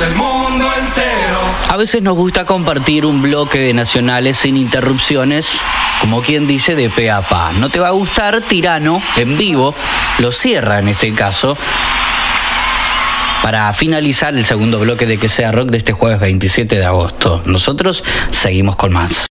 somos el mundo entero. A veces nos gusta compartir un bloque de nacionales sin interrupciones, como quien dice de pe a pa. No te va a gustar, Tirano, en vivo, lo cierra en este caso, para finalizar el segundo bloque de Que Sea Rock de este jueves 27 de agosto. Nosotros seguimos con más.